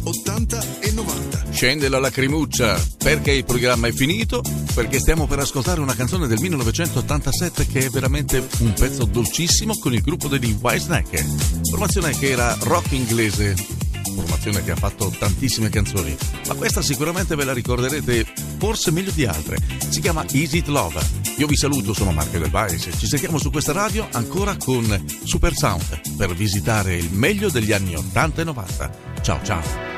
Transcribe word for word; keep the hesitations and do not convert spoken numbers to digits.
ottanta e novanta. Scende la lacrimuccia, perché il programma è finito, perché stiamo per ascoltare una canzone del millenovecentottantasette che è veramente un pezzo dolcissimo con il gruppo degli Whitesnake, formazione che era rock inglese, formazione che ha fatto tantissime canzoni, ma questa sicuramente ve la ricorderete forse meglio di altre. Si chiama Is It Love. Io vi saluto, sono Marco Del Valle, ci sentiamo su questa radio ancora con Super Sound per visitare il meglio degli anni ottanta e novanta. Ciao ciao.